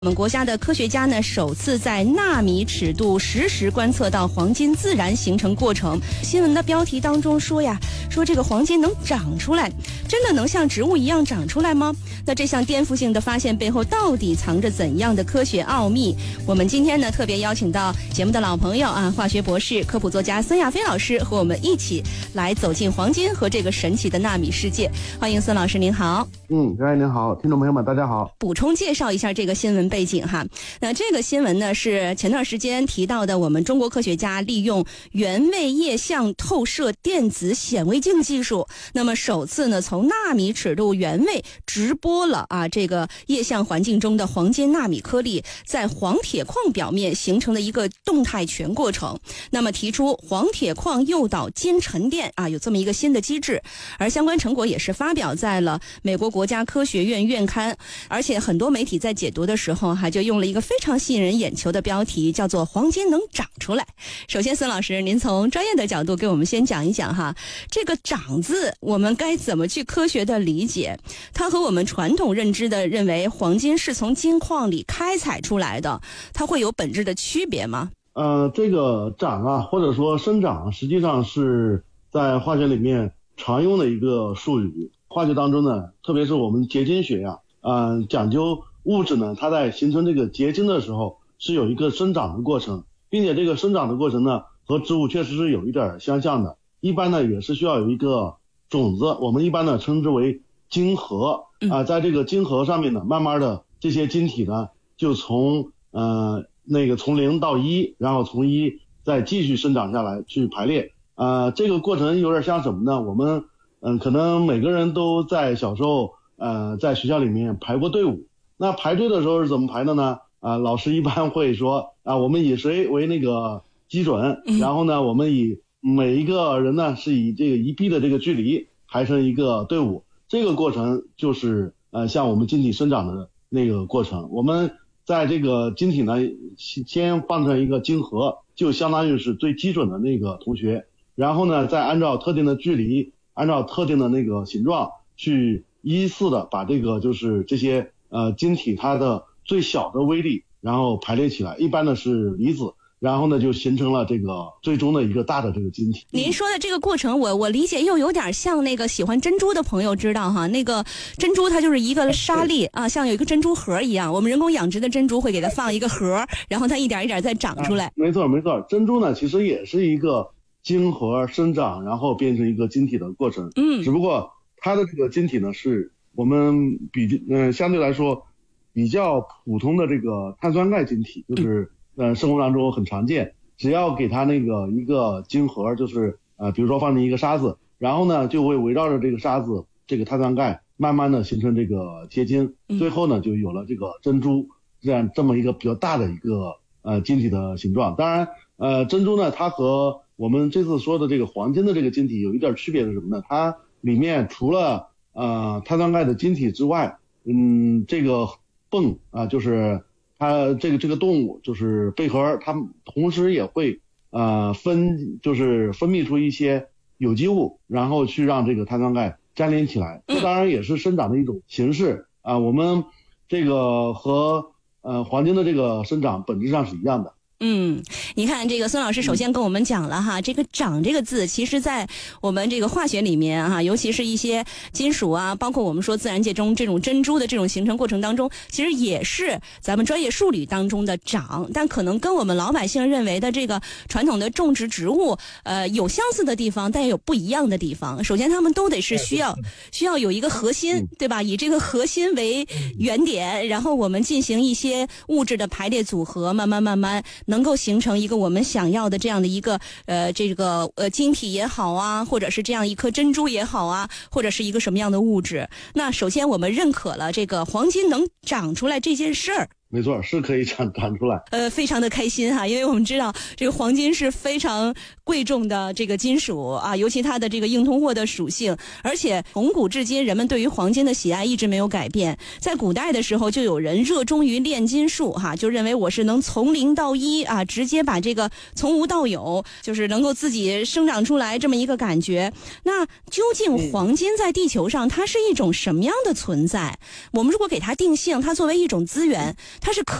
我们国家的科学家呢，首次在纳米尺度实时观测到黄金自然形成过程。新闻的标题当中说这个黄金能长出来，真的能像植物一样长出来吗？那这项颠覆性的发现背后到底藏着怎样的科学奥秘？我们今天呢特别邀请到节目的老朋友化学博士、科普作家孙亚飞老师和我们一起来走进黄金和这个神奇的纳米世界。欢迎孙老师，您好。 各位您好，听众朋友们大家好。 补充介绍一下这个新闻背景哈。那这个新闻呢是前段时间提到的，我们中国科学家利用原位液相透射电子显微镜技术，那么首次呢从纳米尺度原位直播了这个液相环境中的黄金纳米颗粒在黄铁矿表面形成的一个动态全过程。那么提出黄铁矿诱导金沉淀有这么一个新的机制，而相关成果也是发表在了美国国家科学院院刊，而且很多媒体在解读的时候就用了一个非常吸引人眼球的标题，叫做黄金能长出来。首先孙老师，您从专业的角度给我们先讲一讲这个长字我们该怎么去科学的理解，它和我们传统认知的认为黄金是从金矿里开采出来的，它会有本质的区别吗？ 这个长或者说生长实际上是在化学里面常用的一个术语。化学当中呢，特别是我们结晶学讲究物质呢，它在形成这个结晶的时候是有一个生长的过程，并且这个生长的过程呢和植物确实是有一点相像的。一般呢也是需要有一个种子，我们一般呢称之为晶核在这个晶核上面呢，慢慢的这些晶体呢就从从0到1，然后从1再继续生长下来去排列。这个过程有点像什么呢？我们可能每个人都在小时候在学校里面排过队伍。那排队的时候是怎么排的呢？老师一般会说我们以谁为那个基准，然后呢我们以每一个人呢是以这个1臂的这个距离排成一个队伍。这个过程就是像我们晶体生长的那个过程。我们在这个晶体呢先放成一个晶核，就相当于是最基准的那个同学，然后呢再按照特定的距离，按照特定的那个形状去依次的把这个就是这些晶体它的最小的微粒然后排列起来，一般的是离子，然后呢就形成了这个最终的一个大的这个晶体。 您说的这个过程我理解又有点像那个喜欢珍珠的朋友知道那个珍珠它就是一个沙粒像有一个珍珠核一样，我们人工养殖的珍珠会给它放一个核，然后它一点一点再长出来。 没错，珍珠呢其实也是一个晶核生长然后变成一个晶体的过程。只不过它的这个晶体呢是我们相对来说比较普通的这个碳酸钙晶体，就是生活当中很常见。只要给它那个一个晶核，就是比如说放进一个沙子，然后呢就会围绕着这个沙子这个碳酸钙慢慢的形成这个结晶，最后呢就有了这个珍珠这么一个比较大的一个晶体的形状。当然珍珠呢它和我们这次说的这个黄金的这个晶体有一点区别是什么呢？它里面除了碳酸钙的晶体之外，这个泵就是它这个动物就是贝壳，它同时也会分泌出一些有机物，然后去让这个碳酸钙粘连起来。这当然也是生长的一种形式我们这个和黄金的这个生长本质上是一样的。 你看这个孙老师首先跟我们讲了这个长这个字其实在我们这个化学里面尤其是一些金属包括我们说自然界中这种珍珠的这种形成过程当中，其实也是咱们专业术语当中的长，但可能跟我们老百姓认为的这个传统的种植植物有相似的地方，但也有不一样的地方。首先他们都得是需要有一个核心，对吧？以这个核心为原点，然后我们进行一些物质的排列组合，慢慢能够形成一个我们想要的这样的一个晶体也好或者是这样一颗珍珠也好或者是一个什么样的物质。那首先我们认可了这个黄金能长出来这件事儿。 没错，是可以长出来。 非常的开心因为我们知道这个黄金是非常贵重的这个金属尤其它的这个硬通货的属性，而且从古至今人们对于黄金的喜爱一直没有改变。在古代的时候就有人热衷于炼金术就认为我是能从0到1直接把这个从无到有，就是能够自己生长出来这么一个感觉。那究竟黄金在地球上它是一种什么样的存在？我们如果给它定性，它作为一种资源， 它是